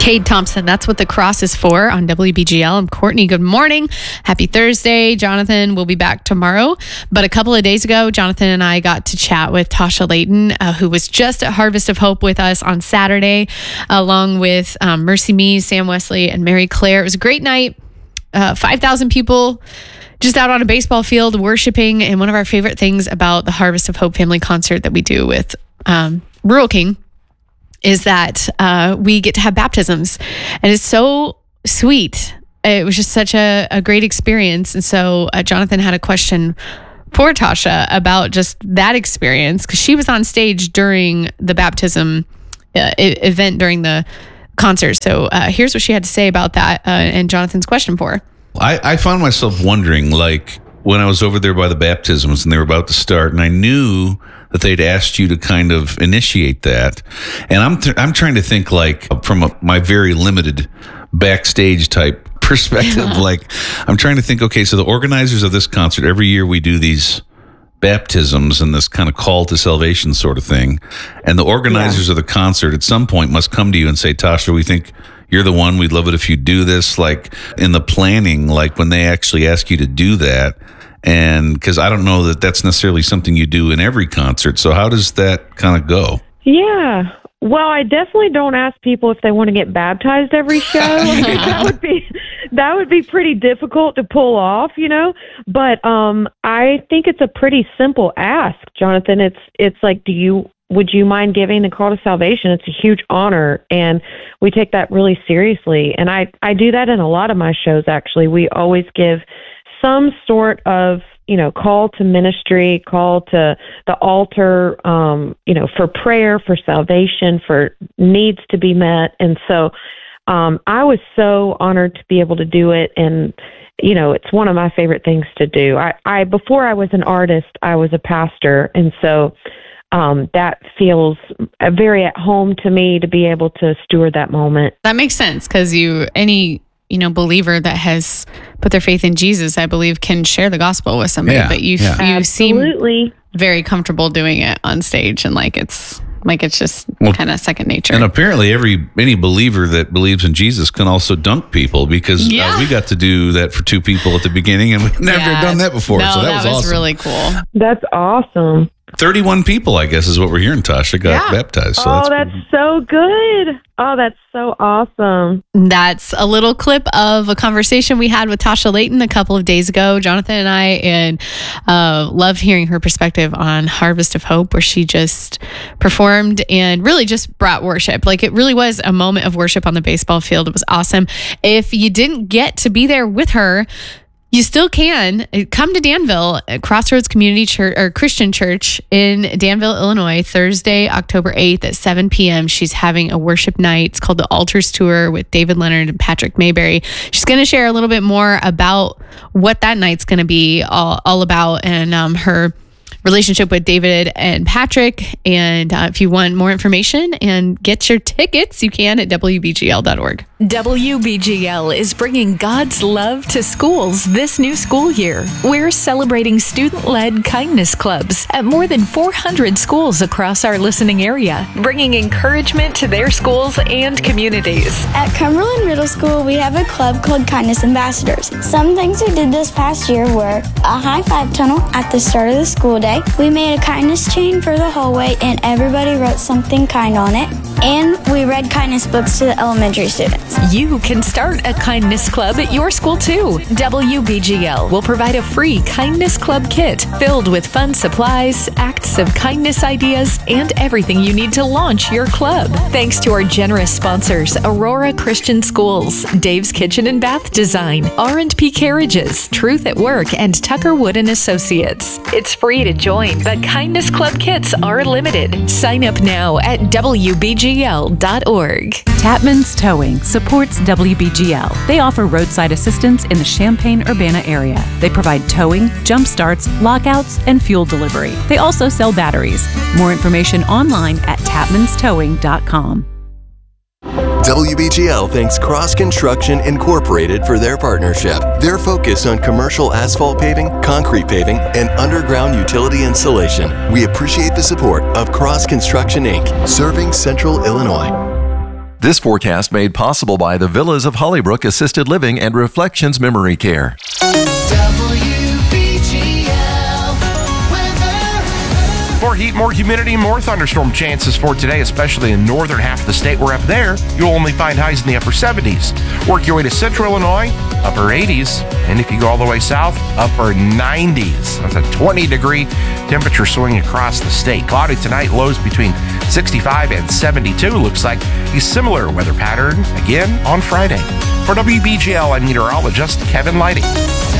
Cade Thompson, that's what the cross is for on WBGL. I'm Courtney. Good morning. Happy Thursday. Jonathan will be back tomorrow. But a couple of days ago, Jonathan and I got to chat with Tasha Layton, who was just at Harvest of Hope with us on Saturday, along with Mercy Me, Sam Wesley, and Mary Claire. It was a great night. 5,000 people just out on a baseball field worshiping. And one of our favorite things about the Harvest of Hope family concert that we do with Rural King is that we get to have baptisms, and it's so sweet. It was just such a great experience. And so Jonathan had a question for Tasha about just that experience, because she was on stage during the baptism event during the concert. So here's what she had to say about that and Jonathan's question for her. I found myself wondering, like, when I was over there by the baptisms and they were about to start, and I knew that they'd asked you to kind of initiate that. And I'm trying to think, like, from my very limited backstage type perspective, like, I'm trying to think, okay, so the organizers of this concert, every year we do these baptisms and this kind of call to salvation sort of thing. And the organizers of the concert at some point must come to you and say, Tasha, we think you're the one. We'd love it if you do this, like, in the planning, like when they actually ask you to do that. And because I don't know that that's necessarily something you do in every concert. So how does that kind of go? Yeah. Well, I definitely don't ask people if they want to get baptized every show. That would be pretty difficult to pull off, you know. But I think it's a pretty simple ask, Jonathan. It's like, would you mind giving the call to salvation? It's a huge honor, and we take that really seriously. And I do that in a lot of my shows, actually. We always give some sort of, call to ministry, call to the altar, for prayer, for salvation, for needs to be met. And so I was so honored to be able to do it. And, it's one of my favorite things to do. I before I was an artist, I was a pastor. And so that feels very at home to me to be able to steward that moment. That makes sense, because any believer that has put their faith in Jesus, I believe, can share the gospel with somebody. But you seem very comfortable doing it on stage, and it's just kind of second nature. And apparently any believer that believes in Jesus can also dunk people, because we got to do that for 2 people at the beginning, and we've never done that before. No, so that was awesome. Really cool. That's awesome. 31 people, I guess, is what we're hearing, Tasha, got baptized. So that's so good. Oh, that's so awesome. That's a little clip of a conversation we had with Tasha Layton a couple of days ago, Jonathan and I, and loved hearing her perspective on Harvest of Hope, where she just performed and really just brought worship. Like, it really was a moment of worship on the baseball field. It was awesome. If you didn't get to be there with her, you still can come to Danville, Crossroads Community Church or Christian Church in Danville, Illinois, Thursday, October 8th at 7 p.m. She's having a worship night. It's called the Altars Tour with David Leonard and Patrick Mayberry. She's going to share a little bit more about what that night's going to be all about, and her relationship with David and Patrick. And if you want more information and get your tickets, you can at WBGL.org. WBGL is bringing God's love to schools this new school year. We're celebrating student-led kindness clubs at more than 400 schools across our listening area, bringing encouragement to their schools and communities. At Cumberland Middle School, we have a club called Kindness Ambassadors. Some things we did this past year were a high five tunnel at the start of the school day. We made a kindness chain for the hallway, and everybody wrote something kind on it. And we read kindness books to the elementary students. You can start a kindness club at your school too. WBGL will provide a free kindness club kit filled with fun supplies, acts of kindness ideas, and everything you need to launch your club. Thanks to our generous sponsors, Aurora Christian Schools, Dave's Kitchen and Bath Design, R&P Carriages, Truth at Work, and Tucker Wood and Associates. It's free to join, but kindness club kits are limited. Sign up now at WBGL.org. Tapman's Towing supports WBGL. They offer roadside assistance in the Champaign-Urbana area. They provide towing, jump starts, lockouts, and fuel delivery. They also sell batteries. More information online at tapmanstowing.com. WBGL thanks Cross Construction Incorporated for their partnership. Their focus on commercial asphalt paving, concrete paving, and underground utility installation. We appreciate the support of Cross Construction Inc., serving Central Illinois. This forecast made possible by the Villas of Hollybrook Assisted Living and Reflections Memory Care. More heat, more humidity, more thunderstorm chances for today, especially in the northern half of the state, where up there, you'll only find highs in the upper 70s. Work your way to central Illinois, upper 80s. And if you go all the way south, upper 90s. That's a 20-degree temperature swing across the state. Cloudy tonight, lows between 65 and 72. Looks like a similar weather pattern again on Friday. For WBGL, I'm meteorologist Kevin Lighting.